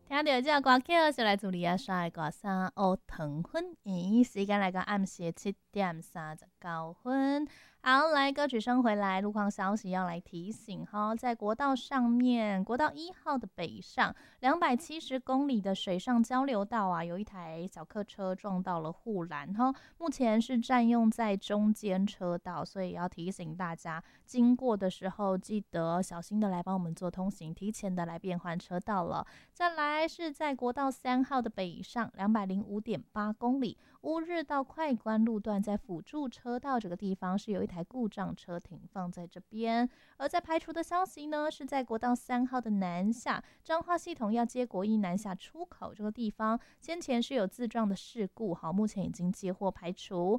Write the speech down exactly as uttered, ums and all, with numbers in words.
听到这歌曲是来自李亚莎的歌声《黑糖粉》，咦，时间来到暗时七点三十九分。好，来歌曲声回来，路况消息要来提醒哈，在国道上面，国道一号的北上两百七十公里的水上交流道啊，有一台小客车撞到了护栏哈，目前是占用在中间车道，所以要提醒大家，经过的时候记得小心的来帮我们做通行，提前的来变换车道了。再来是在国道三号的北上两百零五点八公里，乌日到快关路段，在辅助车道这个地方是有一台故障车停放在这边。而在排除的消息呢，是在国道三号的南下彰化系统要接国一南下出口这个地方，先前是有自撞的事故，好，目前已经接获排除。